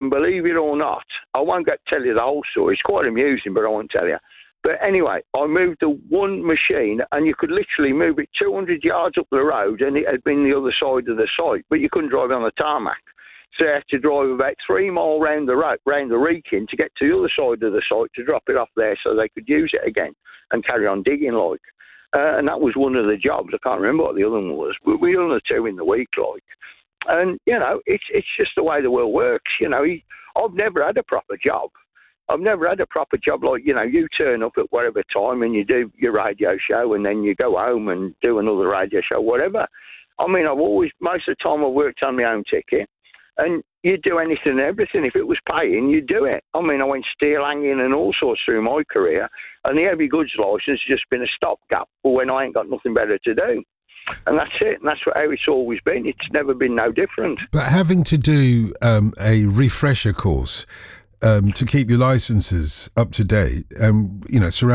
and believe it or not, I won't tell you the whole story. It's quite amusing, but I won't tell you. But anyway, I moved the one machine, and you could literally move it 200 yards up the road, and it had been the other side of the site, but you couldn't drive on the tarmac. So you had to drive about 3 miles round the Wrekin to get to the other side of the site to drop it off there so they could use it again and carry on digging, like. And that was one of the jobs. I can't remember what the other one was, but we done the 2 in the week, like. And, you know, it's just the way the world works. You know, I've never had a proper job. I've never had a proper job like, you know, you turn up at whatever time and you do your radio show and then you go home and do another radio show, whatever. I mean, most of the time I've worked on my own ticket, and you'd do anything and everything. If it was paying, you'd do it. I mean, I went steel hanging and all sorts through my career, and the heavy goods licence has just been a stopgap for when I ain't got nothing better to do. And that's it. And that's how it's always been. It's never been no different. But having to do a refresher course to keep your licences up to date, you know,